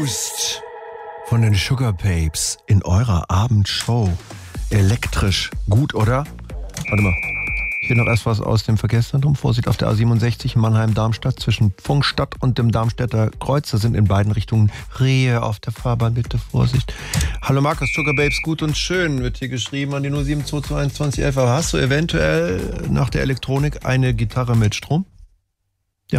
Boost von den Sugar Babes in eurer Abendshow. Elektrisch. Gut, oder? Warte mal. Hier noch erst was aus dem Verkehrszentrum. Vorsicht auf der A67 Mannheim-Darmstadt zwischen Pfungstadt und dem Darmstädter Kreuz. Da sind in beiden Richtungen Rehe auf der Fahrbahn. Bitte Vorsicht. Hallo Markus, Sugar Babes, gut und schön. Wird hier geschrieben an die 0722111. Aber hast du eventuell nach der Elektronik eine Gitarre mit Strom?